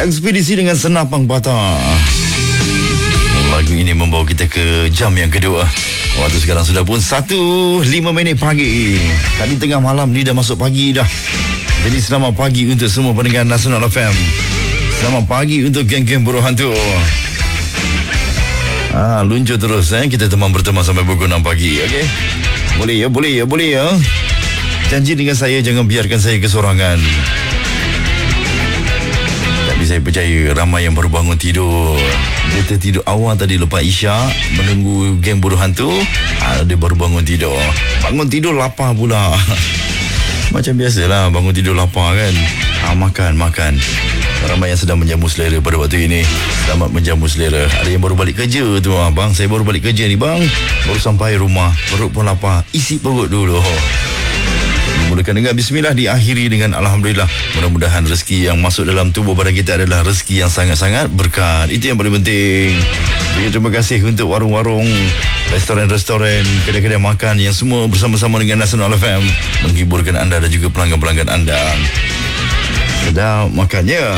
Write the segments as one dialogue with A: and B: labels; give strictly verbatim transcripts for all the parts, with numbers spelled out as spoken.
A: Ekspedisi dengan Senapang Patah. Lagu ini membawa kita ke jam yang kedua. Waktu sekarang sudah pun satu lima minit pagi. Tadi tengah malam ni dah masuk pagi dah. Jadi selamat pagi untuk semua pendengar Nasional F M. Selamat pagi untuk geng-geng buruh hantu. Ah, luncur terus eh. Kita teman berteman sampai pukul enam pagi. Okey. Boleh ya, boleh ya, boleh ya. Janji dengan saya, jangan biarkan saya kesorangan. Tapi saya percaya ramai yang baru bangun tidur. Dia tertidur awal tadi lepas Isyak, menunggu geng buruh hantu. Ah, dia baru bangun tidur. Bangun tidur lapar pula. Macam biasalah, bangun tidur lapar kan. Ah, makan, makan. Ramai yang sedang menjamu selera pada waktu ini. Selamat menjamu selera. Ada yang baru balik kerja tu, abang. Saya baru balik kerja ni, bang. Baru sampai rumah, perut pun lapar. Isi perut dulu. Mulakan dengan bismillah, diakhiri dengan alhamdulillah. Mudah-mudahan rezeki yang masuk dalam tubuh badan kita adalah rezeki yang sangat-sangat berkat. Itu yang paling penting. Jadi, terima kasih untuk warung-warung, restoran-restoran, kedai-kedai makan yang semua bersama-sama dengan Nasional F M menghiburkan anda dan juga pelanggan-pelanggan anda. Sedap makannya.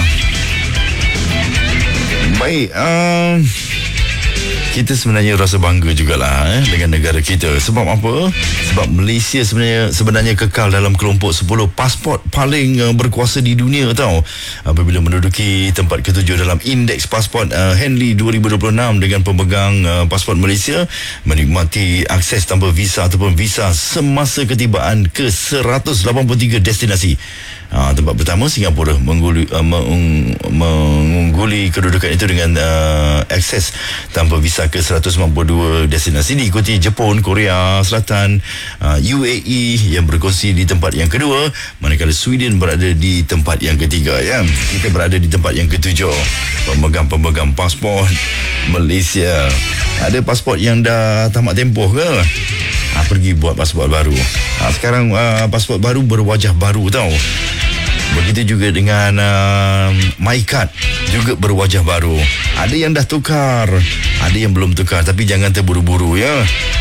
A: Baik, um, kita sebenarnya rasa bangga jugalah eh, dengan negara kita. Sebab apa? Sebab Malaysia sebenarnya sebenarnya kekal dalam kelompok sepuluh pasport paling uh, berkuasa di dunia tau. Apabila menduduki tempat ketujuh dalam indeks pasport uh, Henley dua ribu dua puluh enam dengan pemegang uh, pasport Malaysia menikmati akses tanpa visa ataupun visa semasa ketibaan ke seratus lapan puluh tiga destinasi. Uh, tempat pertama Singapura mengguli, uh, meng, mengungguli kedudukan itu dengan uh, akses tanpa visa ke seratus sembilan puluh dua destinasi. Diikuti Jepun, Korea Selatan, uh, U A E yang berkongsi di tempat yang kedua, manakala Sweden berada di tempat yang ketiga ya. Kita berada di tempat yang ketujuh. Pemegang-pemegang pasport Malaysia. Ada pasport yang dah tamat tempoh ke? Ha, pergi buat pasport baru. Ha, sekarang uh, pasport baru berwajah baru tau. Begitu juga dengan uh, MyCard juga berwajah baru. Ada yang dah tukar, ada yang belum tukar. Tapi jangan terburu-buru ya.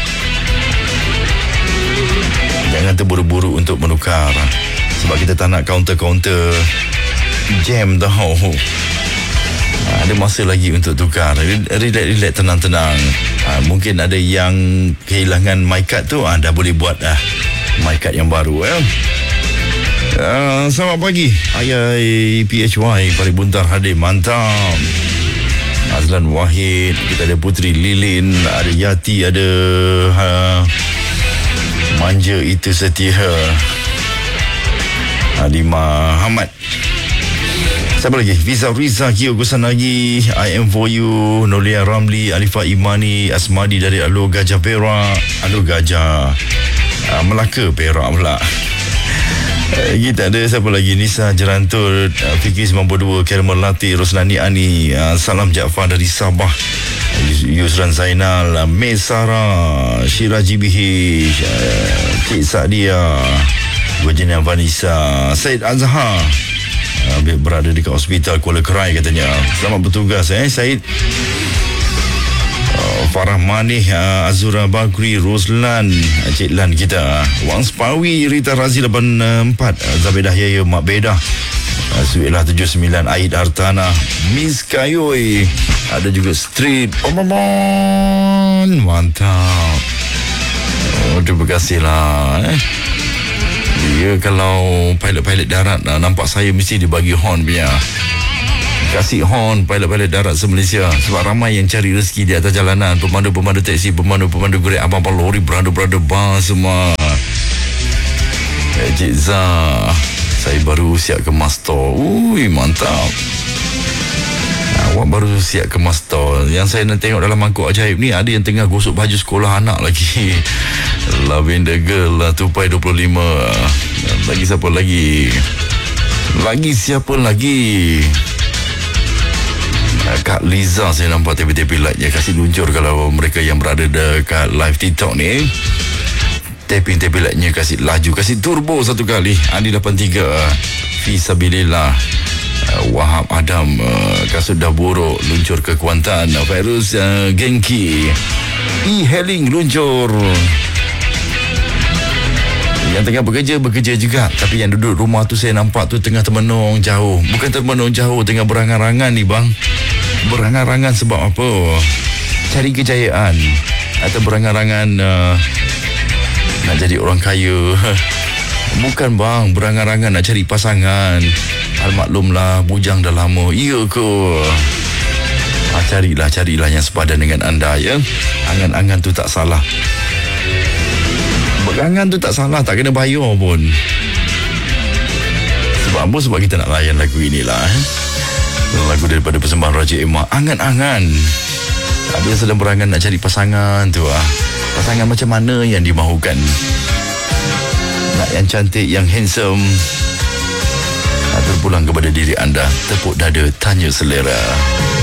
A: Jangan terburu-buru untuk menukar. Sebab kita tak nak kaunter-kaunter jam tau. Ada masa lagi untuk tukar. Relax-relax, tenang-tenang. Ha, mungkin ada yang kehilangan MyCard tu, ha, dah boleh buat dah MyCard yang baru ya. Uh, selamat pagi Ayai P H Y Paling Buntar hadir. Mantap. Azlan Wahid, kita ada Putri Lilin, ada Yati, ada uh, Manja Itu Setia, Adima Hamad. Siapa lagi? Fiza Riza, Kio Kusanagi, I am for you, Nolia Ramli, Alifah Imani, Asmadi dari Alur Gajah Perak. Alur Gajah uh, Melaka Perak pula. Uh, kita ada siapa lagi? Nisa Jerantul, uh, Fikri sembilan puluh dua, Karimul Lati, Roslani Ani, uh, Salam Jaafar dari Sabah, Yusran Zainal, uh, Mesara, Syira G B H, uh, Cik Sadia, Virginia Vanessa, Syed Azhar, uh, berada di hospital Kuala Kerai katanya. Selamat bertugas eh Syed. Farah Manih, uh, Azura Bakri, Roslan, uh, Cik Lan kita, Wang Spawi, Rita Razi lapan empat, uh, Zabedah Yaya, Mak Bedah, uh, Suilah tujuh sembilan, Aid Hartana, Miss Kayoy, ada juga Street Omamon. Mantap. Oh, terima kasih lah eh. Dia kalau pilot-pilot darat uh, nampak saya mesti dibagi horn punya. Kasih horn pilot-pilot darat se-Malaysia. Sebab ramai yang cari rezeki di atas jalanan. Pemandu-pemandu teksi, pemandu-pemandu gerik, abang-abang lori, berada-berada bas semua. Eh, Cik Zah, saya baru siap kemas tol. Ui, mantap. Awak baru siap kemas tol. Yang saya nak tengok dalam mangkuk ajaib ni, ada yang tengah gosok baju sekolah anak lagi. Lavender Girl lah, Tupai dua puluh lima. Lagi siapa lagi? Lagi siapa lagi? Kak Liza saya nampak tepi-tepi light-nya. Kasih luncur kalau mereka yang berada dekat live TikTok ni. Tepi-tepi light-nya kasih laju, kasih turbo satu kali. Andi lapan tiga, Fisabilillah, Wahab Adam, Kasut dah buruk, luncur ke Kuantan. Virus uh, Genki, E-Hailing luncur. Yang tengah bekerja, bekerja juga. Tapi yang duduk rumah tu saya nampak tu tengah termenung jauh. Bukan termenung jauh, tengah berangan-angan ni bang. Berangan-angan sebab apa? Cari kejayaan. Atau berangan-angan uh, nak jadi orang kaya. Bukan bang, berangan-angan nak cari pasangan. Almaklumlah, bujang dah lama. Ya ke? Ha, carilah, carilah yang sepadan dengan anda ya. Angan-angan tu tak salah. Berangan tu tak salah, tak kena bayar pun. Sebab apa? Sebab kita nak layan lagu inilah eh. Lagu daripada persembahan Raja Emak, Angan-angan. Tak biasa sedang berangan nak cari pasangan tu ah. Pasangan macam mana yang dimahukan? Nak yang cantik, yang handsome. Terpulang kepada diri anda. Tepuk dada, tanya selera.